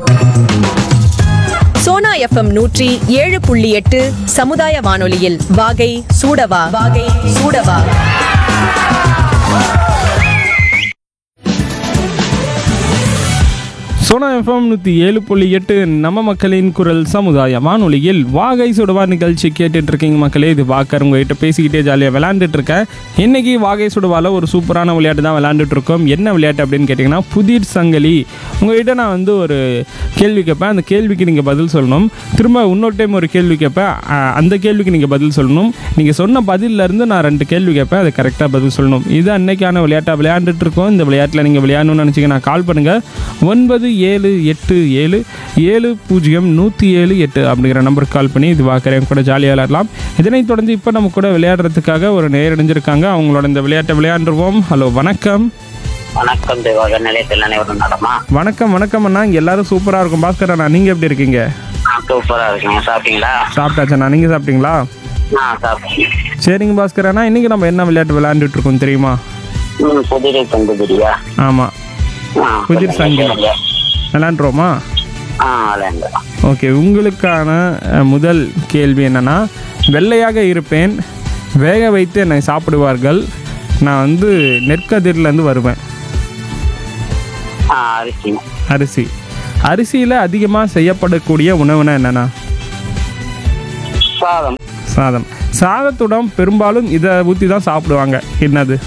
Sona FM 107.8 சமுதாய வானொலியில் வாகை சூடவா. சோனா எஃப்எம் 107.8 நம்ம மக்களின் குரல் சமுதாய வானொலியில் வாகை சுடவா நிகழ்ச்சி கேட்டுட்டு இருக்கீங்க மக்களே. இது வாக்கர் உங்ககிட்ட பேசிக்கிட்டே ஜாலியாக விளையாண்டுட்டு இருக்கேன். இன்னைக்கு வாகை சுடவாவில் ஒரு சூப்பரான விளையாட்டு தான் விளையாண்டுட்டு இருக்கோம். என்ன விளையாட்டு அப்படின்னு கேட்டிங்கன்னா புதிர் சங்கிலி. உங்ககிட்ட நான் வந்து ஒரு கேள்வி கேட்பேன், அந்த கேள்விக்கு நீங்கள் பதில் சொல்லணும். திரும்ப இன்னொரு டைம் ஒரு கேள்வி கேட்பேன், அந்த கேள்விக்கு நீங்கள் பதில் சொல்லணும். நீங்கள் சொன்ன பதிலிருந்து நான் 2 கேள்வி கேட்பேன், அதை கரெக்டாக பதில் சொல்லணும். இது அன்னைக்கான விளையாட்டாக விளையாண்டுட்டு இருக்கோம். இந்த விளையாட்டில் நீங்கள் விளையாடணும்னு நினச்சிங்கன்னா கால் பண்ணுங்கள். 9787070178 அப்படிங்கிற நம்பருக்கு கால் பண்ணி இது வாக்கறேன் கூட ஜாலியாக விளையாடலாம். இதனைத் தொடர்ந்து இப்போ நம்ம கூட விளையாடுறதுக்காக ஒரு நேர் அடைஞ்சிருக்காங்க. அவங்களோட இந்த விளையாட்டை விளையாண்டுருவோம். ஹலோ, வணக்கம். வணக்கம் தேவாக நிலையத்தில் அனைவரும் நடமா. வணக்கம் அண்ணா. இங்கே எல்லாரும் சூப்பராக இருக்கும். பாஸ்கர் அண்ணா, நீங்கள் எப்படி இருக்கீங்க? சூப்பராக இருக்குங்க. சாப்பிட்டீங்களா? சாப்பிட்டாச்சண்ணா, நீங்கள் சாப்பிட்டீங்களா? சாப்பிட்டேன். சரிங்க பாஸ்கர் அண்ணா, இன்றைக்கி நம்ம என்ன விளையாட்டு விளையாண்டுட்டு இருக்கோம் தெரியுமா? புதிரை கண்டுபிடியா? ஆமாம், புதிர் சங்கிலி விளையாண்டுருவோமா? விளையாண்டுலாம். ஓகே, உங்களுக்கான முதல் கேள்வி என்னென்னா, வெள்ளையாக இருப்பேன், வேக வைத்து என்னை சாப்பிடுவார்கள், நான் வந்து நெற்கதிர்லேருந்து வருவேன். அரிசியில் அதிகமாக செய்யப்படக்கூடிய உணவுனா என்னென்னா? சாதம். சாதத்துடன் பெரும்பாலும் இதை ஊற்றி தான் சாப்பிடுவாங்க. என்னது?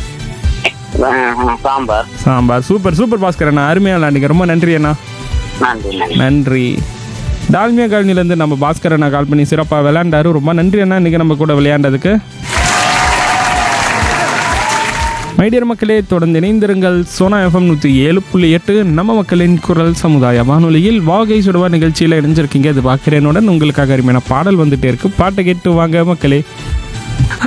சாம்பார். சூப்பர் பாஸ்கர் அண்ணா, அருமையாக விளையாண்டிங்க. ரொம்ப நன்றி அண்ணா. நன்றி. டால்மியா காலனிலேருந்து நம்ம பாஸ்கர் அண்ணா கால் பண்ணி சிறப்பாக விளையாண்டாரு. ரொம்ப நன்றி அண்ணா, இன்றைக்கி நம்ம கூட விளையாண்டதுக்கு. மைடியர் மக்களே, தொடர்ந்து இணைந்திருங்கள். சோனா எஃப்எம் 107.8 நம்ம மக்களின் குரல் சமுதாய வானொலியில் வாகை சுடவா நிகழ்ச்சியில் இணைஞ்சிருக்கீங்க. இது பார்க்குறேனுடன் உங்களுக்காக அருமையான பாடல் வந்துட்டே இருக்கு. பாட்டை கேட்டு வாங்க மக்களே.